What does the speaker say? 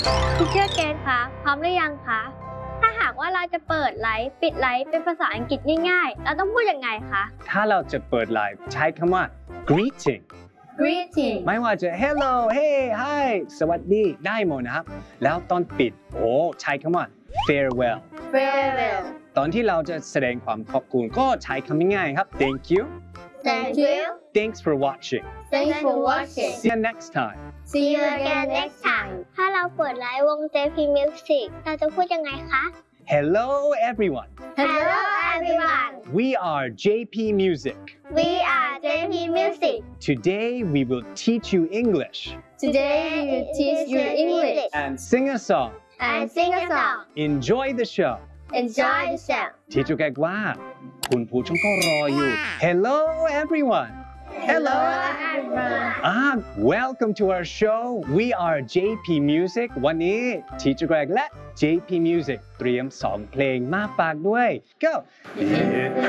พี่เชื่อเกณฑ์คะพร้อมหรือยังคะถ้าหากว่าเราจะเปิดไลฟ์ปิดไลฟ์เป็นภาษาอังกฤษง่ายๆเราต้องพูดยังไงคะถ้าเราจะเปิดไลฟ์ใช้คำว่า greeting greeting ไม่ว่าจะ hello hey hi สวัสดีได้หมดนะครับแล้วตอนปิดใช้คำว่า farewell farewell ตอนที่เราจะแสดงความขอบคุณก็ใช้คำง่ายๆครับ thank you thank you thanks for watching thanks for watching see you next time see you again next time ถ้าเราเปิดไลฟ์วง JP Music เราจะพูดยังไงคะ hello everyone Hello everyone we are JP Music we are JP Music today we will teach you English today we will teach you English and sing a song and sing a song enjoy the show enjoy the show ที่จุกแกว่าคุณผู้ชมก็รออยู่ Hello everyone Hello everyone welcome to our show we are JP Music วันนี้ทีจูแกรกและ JP Music เตรียม2เพลงมาฝากด้วย Go